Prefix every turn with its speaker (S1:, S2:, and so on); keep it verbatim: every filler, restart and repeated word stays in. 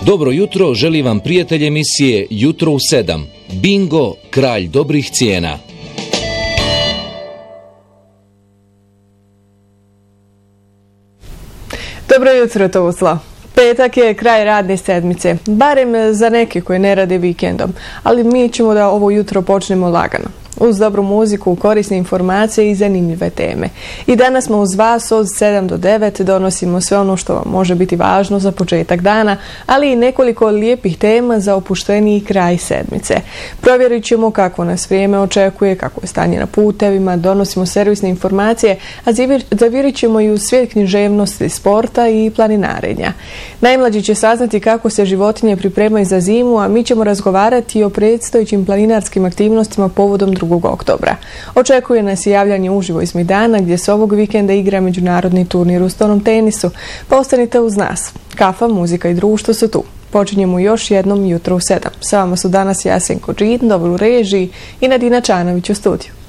S1: Dobro jutro, želi vam prijatelj emisije Jutro u sedam. Bingo, kralj dobrih cijena.
S2: Dobro jutro, Tuzla. Petak je kraj radne sedmice, barem za neke koji ne rade vikendom, ali mi ćemo da ovo jutro počnemo lagano. Uz dobru muziku, korisne informacije i zanimljive teme. I danas smo uz vas od sedam do devet, donosimo sve ono što vam može biti važno za početak dana, ali i nekoliko lijepih tema za opušteniji kraj sedmice. Provjerit ćemo kako nas vrijeme očekuje, kako je stanje na putevima, donosimo servisne informacije, a zavirit ćemo i u svijet književnosti, sporta i planinarenja. Najmlađi će saznati kako se životinje pripremaju za zimu, a mi ćemo razgovarati o predstojećim planinarskim aktivnostima povodom drugog oktobra. Očekuje nas i javljanje uživo iz Mejdana gdje se ovog vikenda igra međunarodni turnir u stolnom tenisu. Pa ostanite uz nas. Kafa, muzika i društvo su tu. Počinjemo još jednom jutro u sedam. Sa vama su danas Jasenko Džin, Dobro u režiji i Nadina Čanović u studiju.